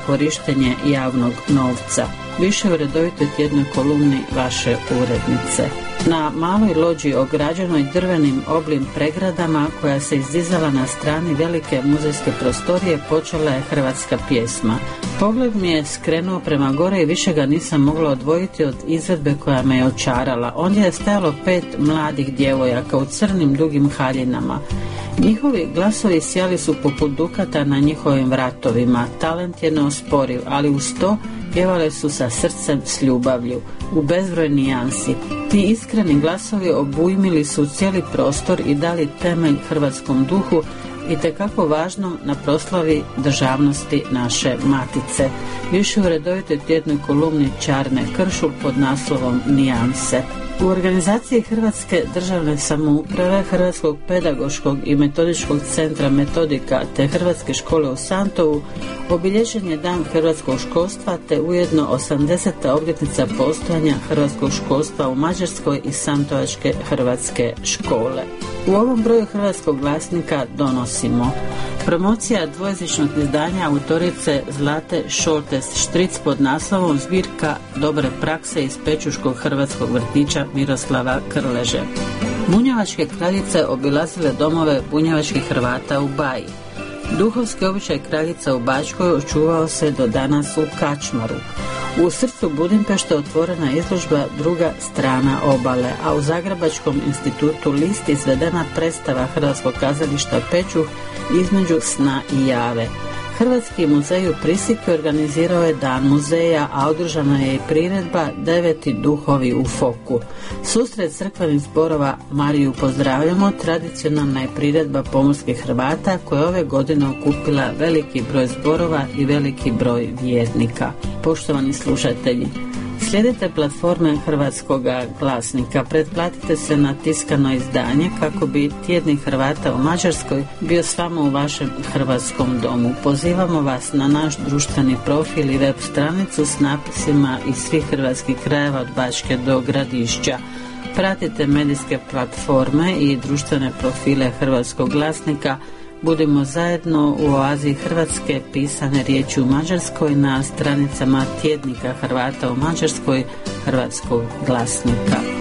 korištenje javnog novca. Više u redovitoj tjednoj kolumni vaše urednice. Na maloj lođi ograđenoj drvenim oblim pregradama koja se izdizala na strani velike muzejske prostorije počela je hrvatska pjesma. Pogled mi je skrenuo prema gore i više ga nisam mogla odvojiti od izvedbe koja me je očarala. Ondje je stajalo 5 mladih djevojaka u crnim dugim haljinama. Njihovi glasovi sjali su poput dukata na njihovim vratovima. Talent je neosporiv, ali uz to pjevale su sa srcem, s ljubavlju, u bezbroj nijansi. Ti iskreni glasovi obujmili su cijeli prostor i dali temelj hrvatskom duhu i tekako važnom na proslavi državnosti naše matice. Više u redovitoj tjednoj kolumni Čarne Kršul pod naslovom Nijanse. U organizaciji Hrvatske državne samouprave, Hrvatskog pedagoškog i metodičkog centra Metodika te Hrvatske škole u Santovu obilježen je Dan hrvatskog školstva te ujedno 80. obljetnica postojanja hrvatskog školstva u Mađarskoj i Santovačke hrvatske škole. U ovom broju Hrvatskog glasnika donosimo promocija dvojezičnog izdanja autorice Zlate Šoltes-Štric pod naslovom Zbirka dobre prakse iz Pečuškog hrvatskog vrtića Miroslava Krleže. Bunjevačke kraljice obilazile domove bunjevačkih Hrvata u Baji. Duhovski običaj kraljica u Bačkoj očuvao se do danas u Kačmaru. U srcu Budimpešte otvorena izložba Druga strana obale, a u Zagrebačkom institutu List izvedena predstava Hrvatskog kazališta Pečuh Između sna i jave. Hrvatski muzej u Prisiki organizirao je Dan muzeja, a održana je i priredba 9. duhovi u foku. Susret crkvenih zborova Mariju pozdravljamo tradicionalna je priredba pomorskih Hrvata koja ove godine okupila veliki broj zborova i veliki broj vjernika. Poštovani slušatelji, slijedite platforme Hrvatskog glasnika, pretplatite se na tiskano izdanje kako bi Tjednik Hrvata u Mađarskoj bio s vama u vašem hrvatskom domu. Pozivamo vas na naš društveni profil i web stranicu s napisima iz svih hrvatskih krajeva od Bačke do Gradišća. Pratite medijske platforme i društvene profile Hrvatskog glasnika. Budimo zajedno u oazi hrvatske pisane riječi u Mađarskoj na stranicama Tjednika Hrvata u Mađarskoj Hrvatskog glasnika.